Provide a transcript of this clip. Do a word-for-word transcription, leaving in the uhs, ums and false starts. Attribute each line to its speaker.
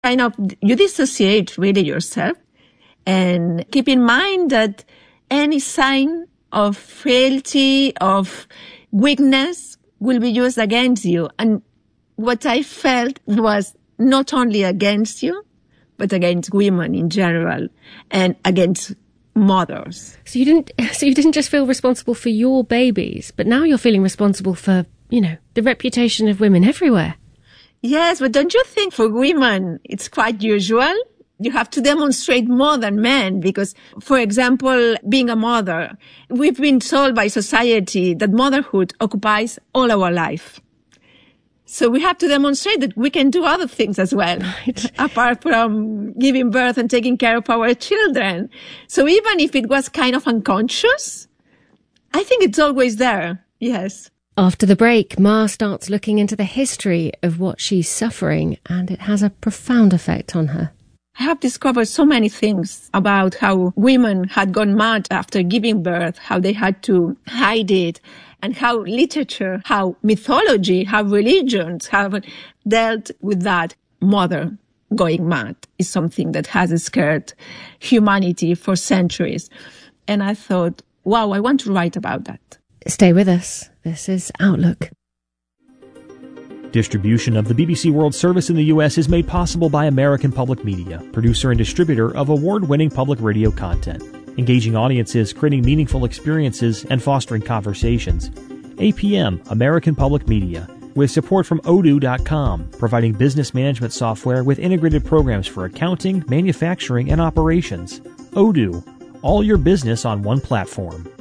Speaker 1: Kind of, you dissociate really yourself and keep in mind that any sign of frailty, of weakness will be used against you. And what I felt was not only against you, but against women in general and against mothers.
Speaker 2: So you didn't, so you didn't just feel responsible for your babies, but now you're feeling responsible for, you know, the reputation of women everywhere.
Speaker 1: Yes, but don't you think for women it's quite usual? You have to demonstrate more than men because, for example, being a mother, we've been told by society that motherhood occupies all our life. So we have to demonstrate that we can do other things as well, right, apart from giving birth and taking care of our children. So even if it was kind of unconscious, I think it's always there. Yes.
Speaker 2: After the break, Ma starts looking into the history of what she's suffering, and it has a profound effect on her.
Speaker 1: I have discovered so many things about how women had gone mad after giving birth, how they had to hide it, and how literature, how mythology, how religions have dealt with that. Mother going mad is something that has scared humanity for centuries. And I thought, wow, I want to write about that.
Speaker 2: Stay with us. This is Outlook.
Speaker 3: Distribution of the B B C World Service in the U S is made possible by American Public Media, producer and distributor of award-winning public radio content, engaging audiences, creating meaningful experiences, and fostering conversations. A P M, American Public Media, with support from odoo dot com, providing business management software with integrated programs for accounting, manufacturing, and operations. Odoo, all your business on one platform.